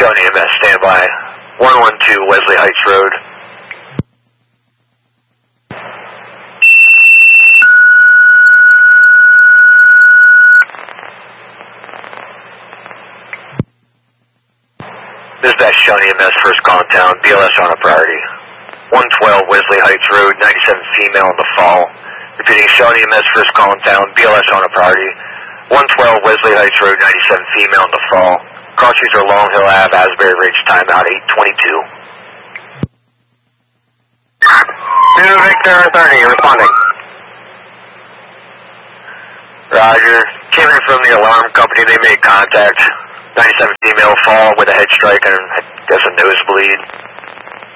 Shown EMS, standby. 112 Wesley Heights Road. Dispatch Shown EMS, first call in town. BLS on a priority. 112 Wesley Heights Road, 97 female in the fall. Repeating, Shown EMS, first call in town. BLS on a priority. 112 Wesley Heights Road, 97 female in the fall. Cross user Long Hill Ave, Asbury Ridge, timeout 822. Victor 30, responding. Roger. Came in from the alarm company. They made contact. 97 female fall with a head strike and I guess a nosebleed.